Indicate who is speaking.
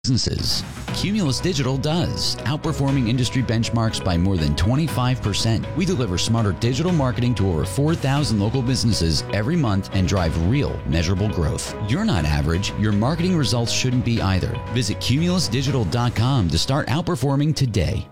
Speaker 1: businesses. Cumulus Digital does, outperforming industry benchmarks by more than 25%. We deliver smarter digital marketing to over 4,000 local businesses every month and drive real, measurable growth. You're not average. Your marketing results shouldn't be either. Visit cumulusdigital.com to start outperforming today.